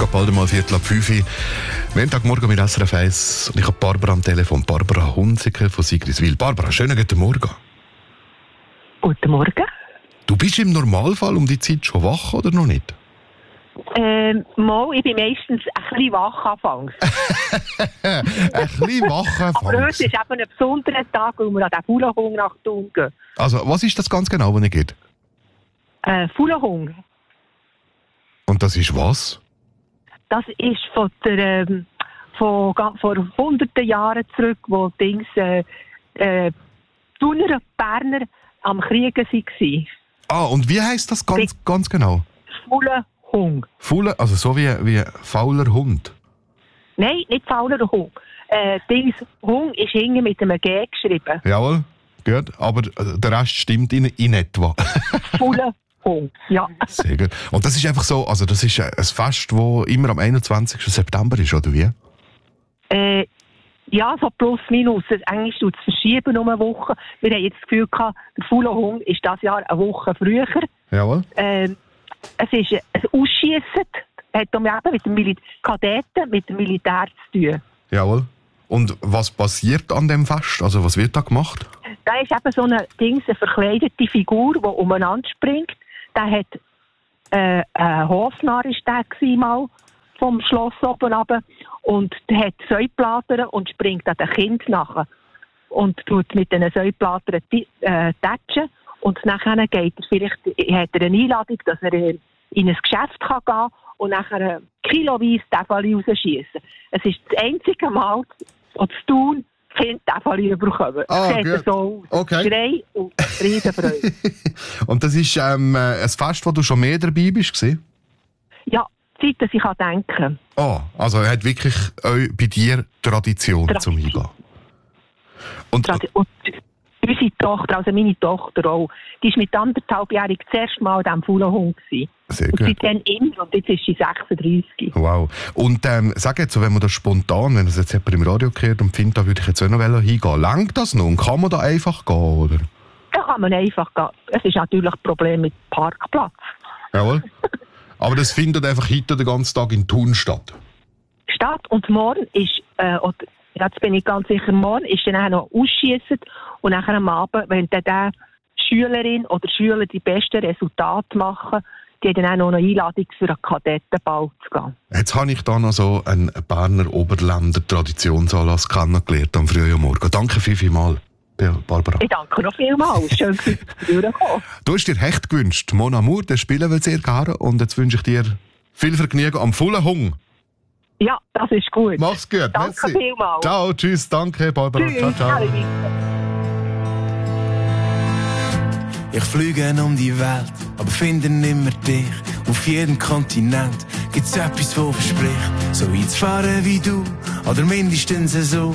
geht bald mal 4:45. Montagmorgen mit SRF 1 und ich habe Barbara am Telefon. Barbara Hunziker von Sigriswil. Barbara, schönen guten Morgen. Guten Morgen. Du bist im Normalfall um die Zeit schon wach oder noch nicht? Ich bin meistens ein bisschen wach anfangs. Ein bisschen wach Aber heute anfangs. ist eben ein besonderer Tag, weil wir an den Fuhlenhung nach Thun gehen. Also, was ist das ganz genau, was ihr geht? Fuhlenhung, Und das ist was? das ist vor hunderten Jahren zurück, wo Thuner und Berner am Kriegen waren. Ah, und wie heisst das ganz genau? Fuhlenhung. Faule, also so wie fauler Hund. Nein, nicht fauler Hung. Hung ist hinten mit einem G geschrieben. Jawohl, gut. Aber der Rest stimmt in etwa. Fuhlenhung, ja. Sehr gut. Und das ist einfach so, also das ist ein Fest, das immer am 21. September ist, oder wie? Ja, so plus minus. Eigentlich tut es verschieben um eine Woche. Wir haben jetzt das Gefühl gehabt, der Fuhlenhung ist dieses Jahr eine Woche früher. Jawohl. Es ist ein Ausschiessen, hat eben mit dem Kadetten, mit dem Militär zu tun. Jawohl. Und was passiert an dem Fest? Also was wird da gemacht? Da ist eben so eine verkleidete Figur, die umeinander springt. Der hat ein Hofnarr ist der mal vom Schloss oben runter und der hat Säuplatern und springt an den Kind nachher und tut mit den Säuplatern tätschen und nachher geht er vielleicht, hat er eine Einladung, dass er in ein Geschäft kann gehen und nachher kiloweise Tafel rausschiessen. Es ist das einzige Mal, wo zu tun Kind Tafel bekommen. Ah, sieht gut. so aus. Okay. Schrei und Riesenfreude. Und das ist ein Fest, wo du schon mehr dabei bist, gewesen? Ja, Zeit, dass ich denken kann. Oh, also er hat wirklich bei dir Tradition zum Eingehen. Und Und unsere Tochter, also meine Tochter auch, die ist mit 1,5-jährig das erste Mal an diesem Fuhlenhung gewesen. sehr Und gut. seitdem immer, und jetzt ist sie 36. Wow. Und sag jetzt, so, wenn man das spontan, wenn das jetzt jemand im Radio hört und findet, da würde ich jetzt auch noch hingehen, langt das noch? Und kann man da einfach gehen, oder? Da kann man einfach gehen. Es ist natürlich ein Problem mit Parkplatz. Jawohl. Aber das findet einfach heute den ganzen Tag in Thun statt. Statt und morgen ist, jetzt bin ich ganz sicher, morgen ist dann auch noch Ausschiessen und nachher am Abend, wenn dann der Schülerin oder Schüler die besten Resultate machen, die haben dann auch noch eine Einladung für einen Kadettenball zu gehen. Jetzt habe ich da noch so einen Berner Oberländer Traditionsanlass kennengelernt am frühen Morgen. Danke vielmals, Barbara. Ich danke noch vielmals. Schön, dass du durchgekommen. Du hast dir Hecht gewünscht. Mon Amour, den spielen wir sehr gerne. Und jetzt wünsche ich dir viel Vergnügen am Fuhlenhung. Ja, das ist gut. Mach's gut. Danke Merci. vielmals. Ciao, tschüss, danke, Barbara. Tschüss. Ciao, ciao. Ich fliege um die Welt, aber finde nimmer dich. Auf jedem Kontinent gibt's etwas, wo verspricht, so weit zu fahren wie du, oder mindestens so.